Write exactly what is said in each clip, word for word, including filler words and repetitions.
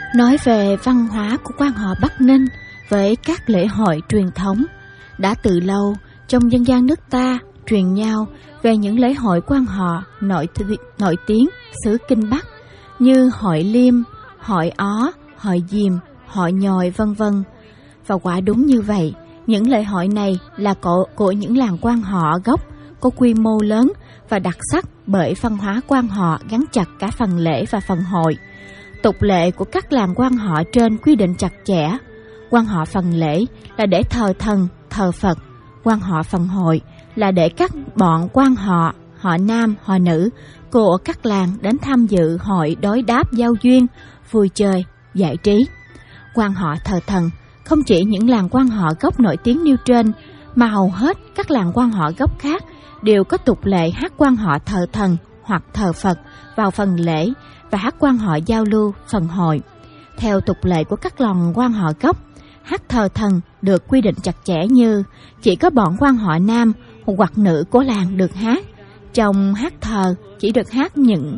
Nói về văn hóa của quan họ Bắc Ninh với các lễ hội truyền thống, đã từ lâu trong dân gian nước ta truyền nhau về những lễ hội quan họ nổi, nổi tiếng xứ Kinh Bắc như hội Liêm, hội Ó, hội Diềm, hội Nhồi vân vân. Và quả đúng như vậy, những lễ hội này là của, của những làng quan họ gốc có quy mô lớn và đặc sắc bởi văn hóa quan họ gắn chặt cả phần lễ và phần hội. Tục lệ của các làng quan họ trên quy định chặt chẽ. Quan họ phần lễ là để thờ thần, thờ Phật. Quan họ phần hội là để các bọn quan họ, họ nam, họ nữ của các làng đến tham dự hội đối đáp giao duyên, vui chơi, giải trí. Quan họ thờ thần không chỉ những làng quan họ gốc nổi tiếng nêu trên, mà hầu hết các làng quan họ gốc khác đều có tục lệ hát quan họ thờ thần hoặc thờ Phật vào phần lễ và hát quan họ giao lưu phần hội. Theo tục lệ của các làng quan họ gốc, hát thờ thần được quy định chặt chẽ như chỉ có bọn quan họ nam hoặc nữ của làng được hát. Trong hát thờ chỉ được hát những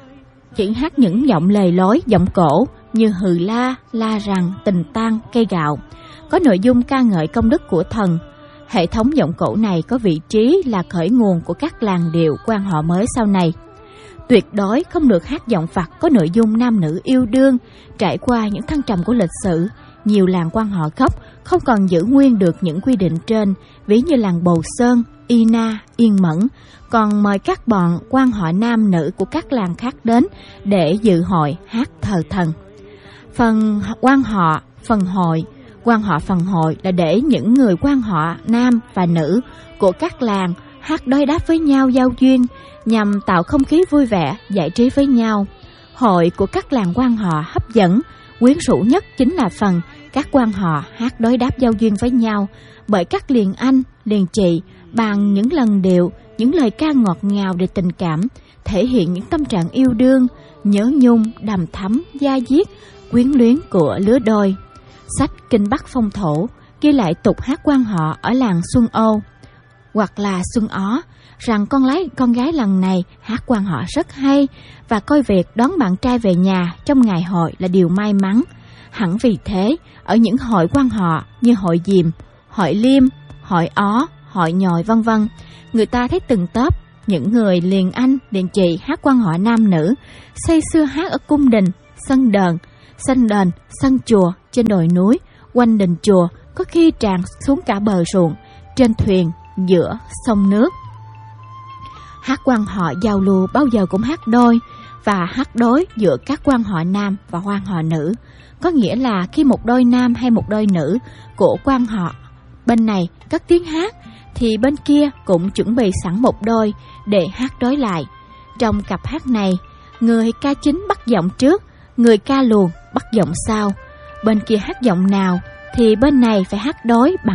chỉ hát những giọng lề lối, giọng cổ như hừ la, la rằng, tình tang, cây gạo, có nội dung ca ngợi công đức của thần. Hệ thống giọng cổ này có vị trí là khởi nguồn của các làn điệu quan họ mới sau này. Tuyệt đối không được hát giọng phật có nội dung nam nữ yêu đương. Trải qua những thăng trầm của lịch sử, nhiều làng quan họ gốc không còn giữ nguyên được những quy định trên, ví như làng Bầu Sơn, Y Na, Yên Mẫn, còn mời các bọn quan họ nam nữ của các làng khác đến để dự hội hát thờ thần. Phần quan họ phần hội quan họ phần hội là để những người quan họ nam và nữ của các làng hát đối đáp với nhau giao duyên, nhằm tạo không khí vui vẻ, giải trí với nhau. Hội của các làng quan họ hấp dẫn, quyến rũ nhất chính là phần các quan họ hát đối đáp giao duyên với nhau bởi các liền anh, liền chị bằng những làn điệu, những lời ca ngọt ngào để tình cảm, thể hiện những tâm trạng yêu đương, nhớ nhung, đằm thắm, da diết, quyến luyến của lứa đôi. Sách Kinh Bắc Phong Thổ ghi lại tục hát quan họ ở làng Xuân Âu hoặc là Xuân Ó rằng con lái con gái lần này hát quan họ rất hay và coi việc đón bạn trai về nhà trong ngày hội là điều may mắn. Hẳn vì thế, ở những hội quan họ như hội Diềm, hội Liêm, hội Ó, hội Nhồi vân vân, người ta thấy từng tốp những người liền anh, liền chị hát quan họ nam nữ, say sưa hát ở cung đình, sân đền, sân đền, sân chùa, trên đồi núi, quanh đình chùa, có khi tràn xuống cả bờ ruộng, trên thuyền, giữa sông nước. Hát quan họ giao lưu bao giờ cũng hát đôi và hát đối giữa các quan họ nam và quan họ nữ. Có nghĩa là khi một đôi nam hay một đôi nữ của quan họ bên này cất tiếng hát thì bên kia cũng chuẩn bị sẵn một đôi để hát đối lại. Trong cặp hát này, người ca chính bắt giọng trước, người ca luồn bắt giọng sau. Bên kia hát giọng nào thì bên này phải hát đối bằng